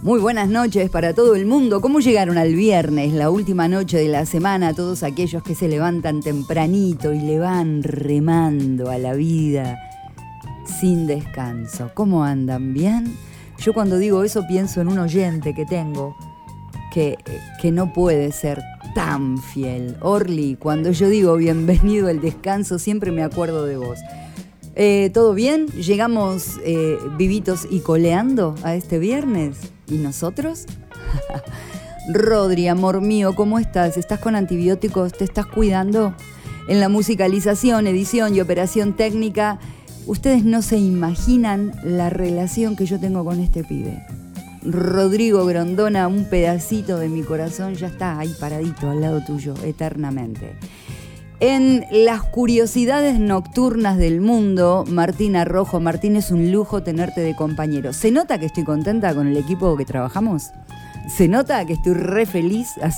Muy buenas noches para todo el mundo. ¿Cómo llegaron al viernes, la última noche de la semana? Todos aquellos que se levantan tempranito y le van remando a la vida sin descanso. ¿Cómo andan? ¿Bien? Yo cuando digo eso pienso en un oyente que tengo que no puede ser tan fiel. Orly, cuando yo digo bienvenido al descanso, siempre me acuerdo de vos. ¿Todo bien? ¿Llegamos vivitos y coleando a este viernes? ¿Y nosotros? Rodri, amor mío, ¿cómo estás? ¿Estás con antibióticos? ¿Te estás cuidando? En la musicalización, edición y operación técnica, ustedes no se imaginan la relación que yo tengo con este pibe. Rodrigo Grondona, un pedacito de mi corazón ya está ahí paradito al lado tuyo, eternamente. En las curiosidades nocturnas del mundo, Martina Rojo. Martín, es un lujo tenerte de compañero. ¿Se nota que estoy contenta con el equipo que trabajamos? ¿Se nota que estoy re feliz?